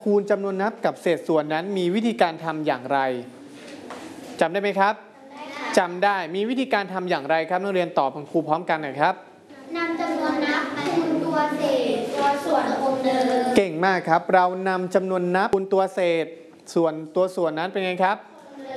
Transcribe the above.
คูณจำนวนนับกับเศษส่วนนั้นมีวิธีการทำอย่างไรจำได้ไหมครับจำได้มีวิธีการทำอย่างไรครับนักเรียนตอบของครูพร้อมกันหน่อยครับนำจำนวนนับคูณตัวเศษตัวส่วนคงเดิมเก่งมากครับเรานำจำนวนนับคูณตัวเศษส่วนตัวส่วนนั้นเป็นไงครับ